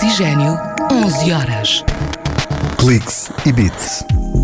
Oxigênio, 11 horas. Cliques e Bits.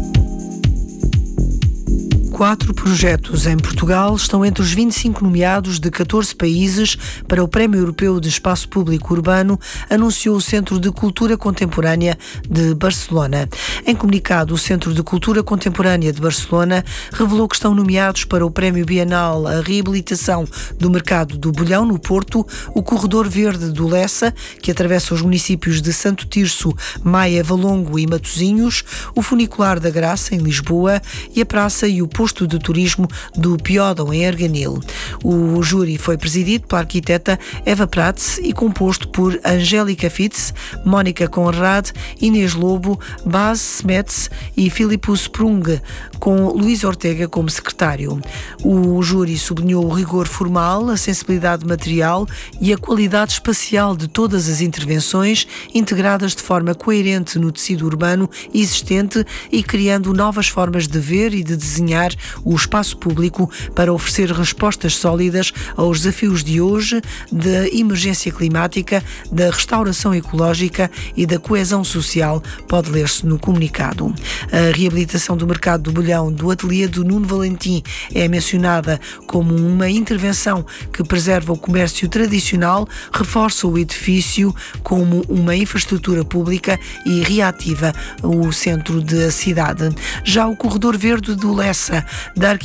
4 projetos em Portugal estão entre os 25 nomeados de 14 países para o Prémio Europeu de Espaço Público Urbano, anunciou o Centro de Cultura Contemporânea de Barcelona. Em comunicado, o Centro de Cultura Contemporânea de Barcelona revelou que estão nomeados para o Prémio Bienal a reabilitação do Mercado do Bolhão, no Porto, o Corredor Verde do Lessa, que atravessa os municípios de Santo Tirso, Maia, Valongo e Matosinhos, o Funicular da Graça, em Lisboa, e a Praça e o Posto de Turismo do Piódão, em Arganil. O júri foi presidido pela arquiteta Eva Prats e composto por Angélica Fitz, Mónica Conrad, Inês Lobo, Bas Smets e Filipe Sprung, com Luís Ortega como secretário. O júri sublinhou o rigor formal, a sensibilidade material e a qualidade espacial de todas as intervenções, integradas de forma coerente no tecido urbano existente e criando novas formas de ver e de desenhar o espaço público para oferecer respostas sólidas aos desafios de hoje, da emergência climática, da restauração ecológica e da coesão social, pode ler-se no comunicado. A reabilitação do Mercado do Bolhão do ateliê do Nuno Valentim é mencionada como uma intervenção que preserva o comércio tradicional, reforça o edifício como uma infraestrutura pública e reativa o centro da cidade. Já o Corredor Verde do Lessa, da